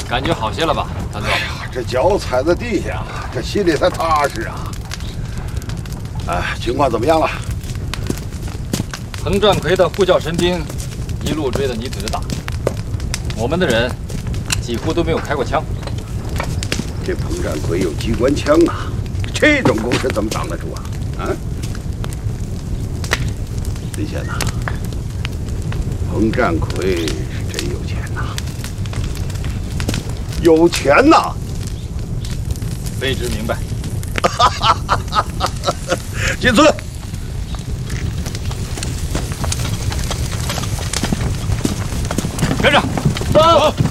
感觉好些了吧，谭总？ 这脚踩在地下，这心里才踏实啊。哎，情况怎么样了？ 彭占奎的呼叫神兵一路追得你腿的打，我们的人几乎都没有开过枪。 这彭占奎有机关枪啊，这种攻势怎么挡得住啊？啊？李现呐，彭占奎是真有钱呐，有钱呐！ 非知明白。 金村， 跟着，走。